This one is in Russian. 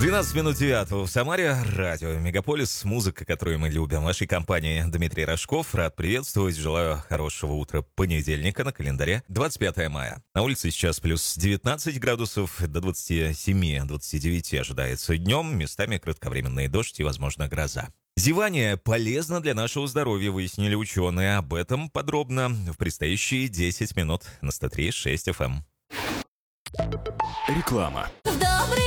12 минут 9 в Самаре. Радио Мегаполис. Музыка, которую мы любим. В вашей компании Дмитрий Рожков. Рад приветствовать. Желаю хорошего утра понедельника. На календаре 25 мая. На улице сейчас плюс 19 градусов. До 27-29 ожидается днем. Местами кратковременный дождь и, возможно, гроза. Зевание полезно для нашего здоровья, выяснили ученые. Об этом подробно в предстоящие 10 минут на 103.6 FM. Реклама.